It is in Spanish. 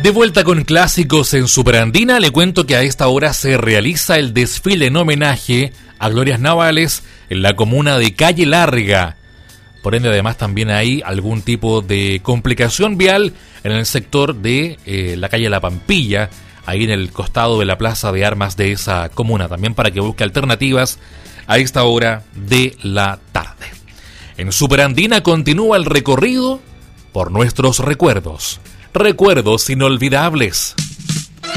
De vuelta con clásicos en Superandina, le cuento que a esta hora se realiza el desfile en homenaje a glorias navales en la comuna de Calle Larga. Por ende, además, también hay algún tipo de complicación vial en el sector de la calle La Pampilla, ahí en el costado de la plaza de armas de esa comuna, también para que busque alternativas a esta hora de la tarde. En Superandina continúa el recorrido por nuestros recuerdos. Recuerdos inolvidables.